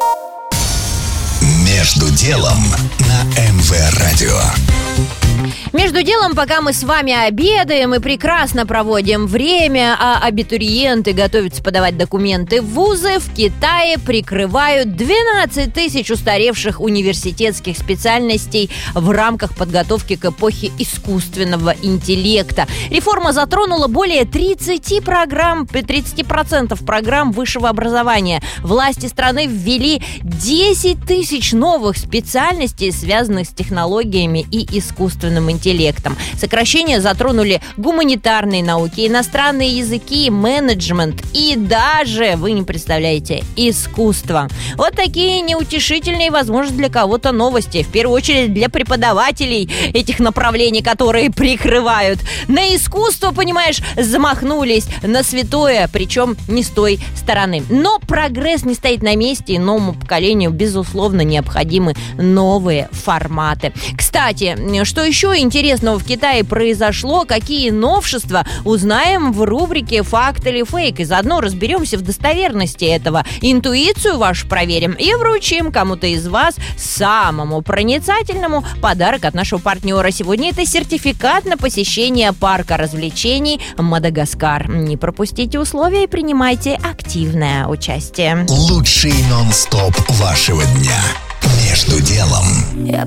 Между делом на МВ-радио. Между делом, пока мы с вами обедаем и прекрасно проводим время, а абитуриенты готовятся подавать документы в вузы, в Китае прикрывают 12 тысяч устаревших университетских специальностей в рамках подготовки к эпохе искусственного интеллекта. Реформа затронула более 30% программ высшего образования. Власти страны ввели 10 тысяч новых специальностей, связанных с технологиями и искусственным интеллектом. Сокращения затронули гуманитарные науки, иностранные языки, менеджмент и даже, вы не представляете, искусство. Вот такие неутешительные, возможно, для кого-то новости. В первую очередь для преподавателей этих направлений, которые прикрывают. На искусство, понимаешь, замахнулись, на святое, причем не с той стороны. Но прогресс не стоит на месте, и новому поколению, безусловно, необходимы новые форматы. Кстати, что еще интересного в Китае произошло, какие новшества, узнаем в рубрике «Факт или фейк». И заодно разберемся в достоверности этого. Интуицию вашу проверим и вручим кому-то из вас, самому проницательному, подарок от нашего партнера. Сегодня это сертификат на посещение парка развлечений «Мадагаскар». Не пропустите условия и принимайте активное участие. Лучший нон-стоп вашего дня. Между делом. Я